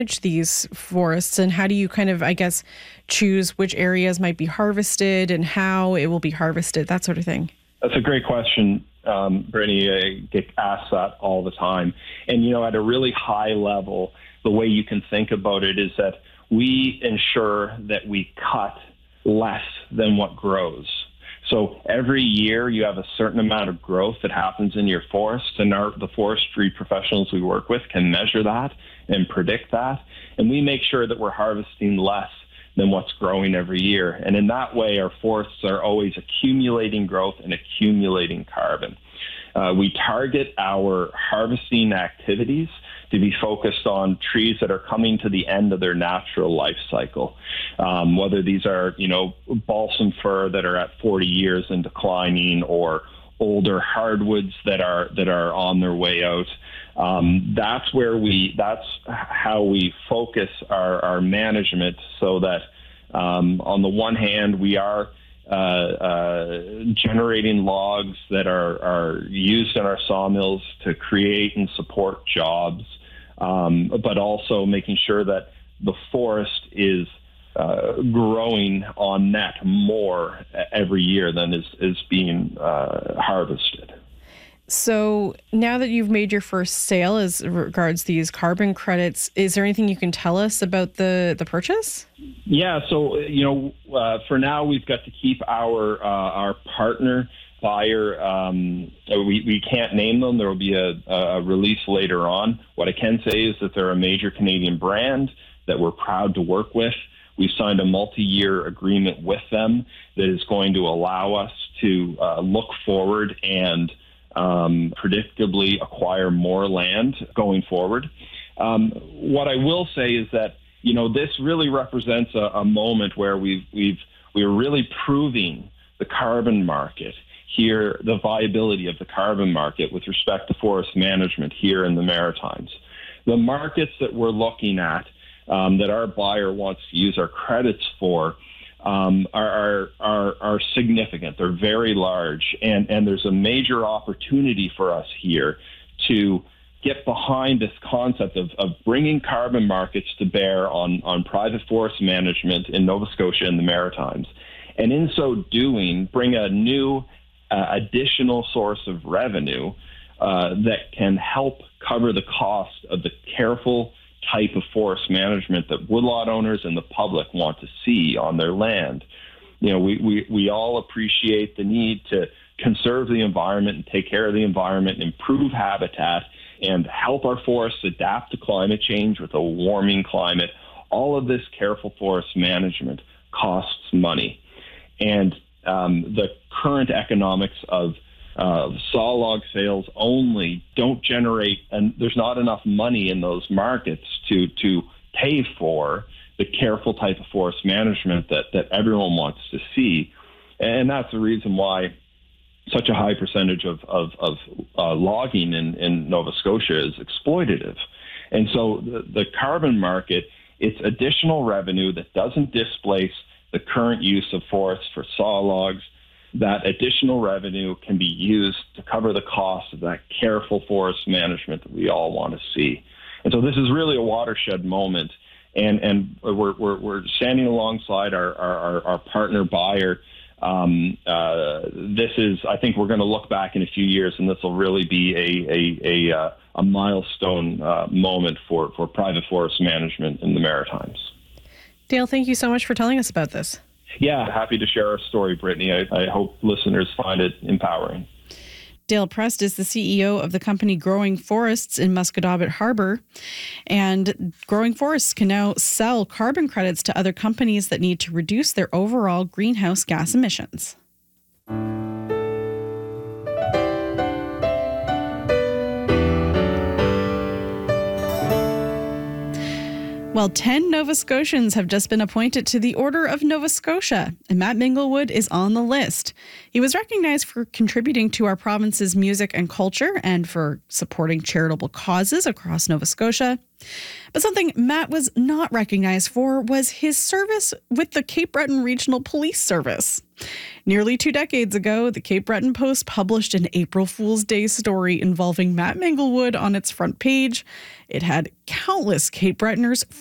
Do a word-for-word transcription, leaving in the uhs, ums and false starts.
these forests, and how do you kind of, I guess, choose which areas might be harvested and how it will be harvested, that sort of thing? That's a great question, um, Brittany. I get asked that all the time. And, you know, at a really high level, the way you can think about it is that we ensure that we cut less than what grows. So every year you have a certain amount of growth that happens in your forest, and our, the forestry professionals we work with can measure that and predict that. And we make sure that we're harvesting less than what's growing every year. And in that way, our forests are always accumulating growth and accumulating carbon. Uh, we target our harvesting activities to be focused on trees that are coming to the end of their natural life cycle. Um, whether these are, you know, balsam fir that are at forty years and declining, or older hardwoods that are that are on their way out. Um, that's where we. That's how we focus our, our management, so that um, on the one hand we are uh, uh, generating logs that are are used in our sawmills to create and support jobs. Um, but also making sure that the forest is uh, growing on net more every year than is, is being uh, harvested. So now that you've made your first sale as regards these carbon credits, is there anything you can tell us about the, the purchase? Yeah, so, you know, uh, for now we've got to keep our uh, our partner buyer, um, we, we can't name them. There will be a, a release later on. What I can say is that they're a major Canadian brand that we're proud to work with. We've signed a multi-year agreement with them that is going to allow us to uh, look forward and um, predictably acquire more land going forward. Um, what I will say is that, you know, this really represents a, a moment where we've, we've, we're really proving the carbon market here, the viability of the carbon market with respect to forest management here in the Maritimes. The markets that we're looking at, um, that our buyer wants to use our credits for, um, are, are, are, are significant. They're very large, and, and there's a major opportunity for us here to get behind this concept of, of bringing carbon markets to bear on, on private forest management in Nova Scotia and the Maritimes. And in so doing, bring a new Uh, additional source of revenue uh, that can help cover the cost of the careful type of forest management that woodlot owners and the public want to see on their land. You know, we, we, we all appreciate the need to conserve the environment and take care of the environment, improve habitat, and help our forests adapt to climate change with a warming climate. All of this careful forest management costs money. And Um, the current economics of uh, saw log sales only don't generate, and there's not enough money in those markets to to pay for the careful type of forest management that, that everyone wants to see. And that's the reason why such a high percentage of, of, of uh, logging in, in Nova Scotia is exploitative. And so the, the carbon market, it's additional revenue that doesn't displace the current use of forests for saw logs. That additional revenue can be used to cover the cost of that careful forest management that we all want to see. And so this is really a watershed moment, and and we're we're, we're standing alongside our our, our partner buyer. Um, uh, this is, I think, we're going to look back in a few years, and this will really be a a a, uh, a milestone uh, moment for for private forest management in the Maritimes. Dale, thank you so much for telling us about this. Yeah, happy to share our story, Brittany. I, I hope listeners find it empowering. Dale Prest is the C E O of the company Growing Forests in Musquodoboit Harbor. And Growing Forests can now sell carbon credits to other companies that need to reduce their overall greenhouse gas emissions. Well, ten Nova Scotians have just been appointed to the Order of Nova Scotia, and Matt Minglewood is on the list. He was recognized for contributing to our province's music and culture and for supporting charitable causes across Nova Scotia. But something Matt was not recognized for was his service with the Cape Breton Regional Police Service. Nearly two decades ago, the Cape Breton Post published an April Fool's Day story involving Matt Minglewood on its front page. It had countless Cape Bretoners